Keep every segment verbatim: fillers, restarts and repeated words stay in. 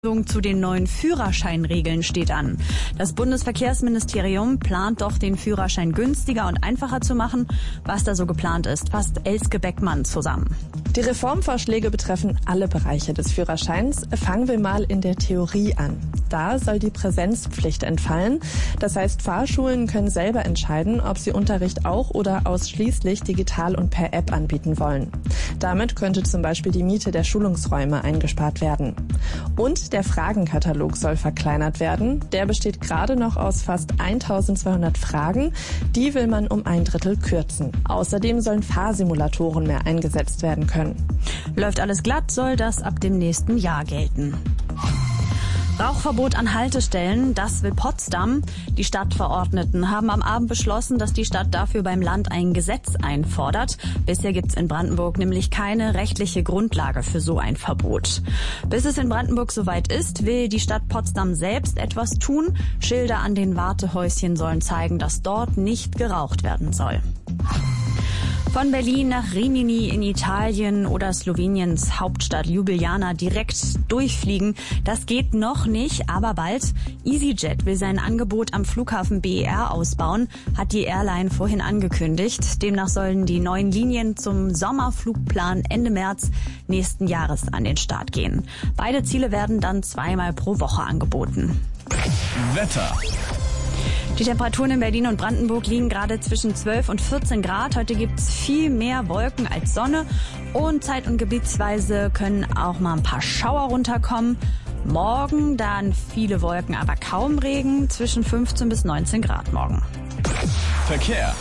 Zu den neuen Führerscheinregeln steht an. Das Bundesverkehrsministerium plant doch, den Führerschein günstiger und einfacher zu machen. Was da so geplant ist, fasst Elske Beckmann zusammen. Die Reformvorschläge betreffen alle Bereiche des Führerscheins. Fangen wir mal in der Theorie an. Da soll die Präsenzpflicht entfallen. Das heißt, Fahrschulen können selber entscheiden, ob sie Unterricht auch oder ausschließlich digital und per App anbieten wollen. Damit könnte zum Beispiel die Miete der Schulungsräume eingespart werden. Und der Fragenkatalog soll verkleinert werden. Der besteht gerade noch aus fast eintausendzweihundert Fragen. Die will man um ein Drittel kürzen. Außerdem sollen Fahrsimulatoren mehr eingesetzt werden können. Läuft alles glatt, soll das ab dem nächsten Jahr gelten. Rauchverbot an Haltestellen, das will Potsdam. Die Stadtverordneten haben am Abend beschlossen, dass die Stadt dafür beim Land ein Gesetz einfordert. Bisher gibt's in Brandenburg nämlich keine rechtliche Grundlage für so ein Verbot. Bis es in Brandenburg soweit ist, will die Stadt Potsdam selbst etwas tun. Schilder an den Wartehäuschen sollen zeigen, dass dort nicht geraucht werden soll. Von Berlin nach Rimini in Italien oder Sloweniens Hauptstadt Ljubljana direkt durchfliegen, das geht noch nicht, aber bald. EasyJet will sein Angebot am Flughafen B E R ausbauen, hat die Airline vorhin angekündigt. Demnach sollen die neuen Linien zum Sommerflugplan Ende März nächsten Jahres an den Start gehen. Beide Ziele werden dann zweimal pro Woche angeboten. Wetter. Die Temperaturen in Berlin und Brandenburg liegen gerade zwischen zwölf und vierzehn Grad. Heute gibt's viel mehr Wolken als Sonne und zeit- und gebietsweise können auch mal ein paar Schauer runterkommen. Morgen dann viele Wolken, aber kaum Regen, zwischen fünfzehn bis neunzehn Grad morgen. Verkehr.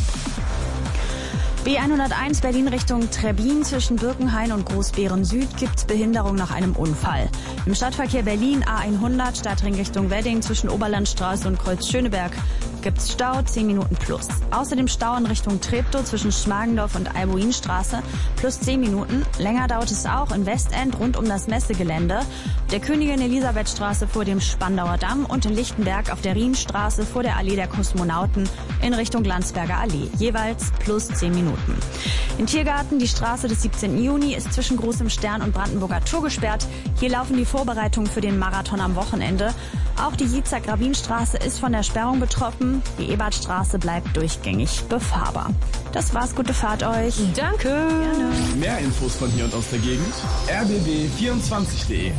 B hunderteins Berlin Richtung Trebbin zwischen Birkenhain und Großbeeren Süd gibt's Behinderung nach einem Unfall. Im Stadtverkehr Berlin A hundert Stadtring Richtung Wedding zwischen Oberlandstraße und Kreuz Schöneberg gibt's Stau, zehn Minuten plus. Außerdem Stau in Richtung Treptow zwischen Schmargendorf und Albuinstraße plus zehn Minuten. Länger dauert es auch in Westend rund um das Messegelände, der Königin Elisabeth Straße vor dem Spandauer Damm und in Lichtenberg auf der Rienstraße vor der Allee der Kosmonauten in Richtung Landsberger Allee. Jeweils plus zehn Minuten. In Tiergarten, die Straße des siebzehnten Juni ist zwischen Großem Stern und Brandenburger Tor gesperrt. Hier laufen die Vorbereitungen für den Marathon am Wochenende. Auch die Jiezak-Rabin-Straße ist von der Sperrung betroffen. Die Ebertstraße bleibt durchgängig befahrbar. Das war's, gute Fahrt euch. Danke. Gerne. Mehr Infos von hier und aus der Gegend. r b b vierundzwanzig punkt de.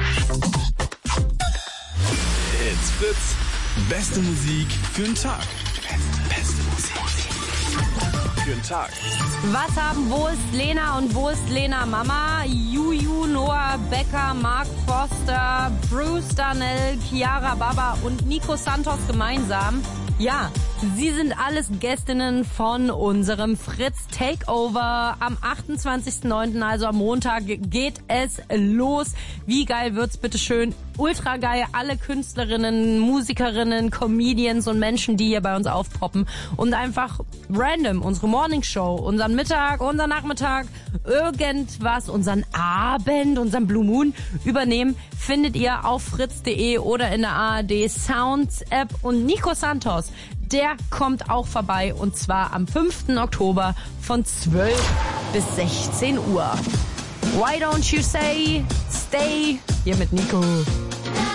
It's Fritz. Beste Musik für den Tag. Beste Musik für den Tag. Was haben, wo ist Lena und wo ist Lena Mama? Juju, Noah Becker, Mark Foster, Bruce Darnell, Chiara Baba und Nico Santos gemeinsam? Ja, sie sind alles Gästinnen von unserem Fritz Takeover. Am achtundzwanzigsten neunten, also am Montag, geht es los. Wie geil wird's, bitteschön? Ultra geil. Alle Künstlerinnen, Musikerinnen, Comedians und Menschen, die hier bei uns aufpoppen und einfach random unsere Morningshow, unseren Mittag, unseren Nachmittag, irgendwas, unseren Abend, unseren Blue Moon übernehmen, findet ihr auf fritz punkt de oder in der A R D Sounds App. Und Nico Santos, der kommt auch vorbei und zwar am fünften Oktober von zwölf bis sechzehn Uhr. Why don't you say stay? Hier mit Nico.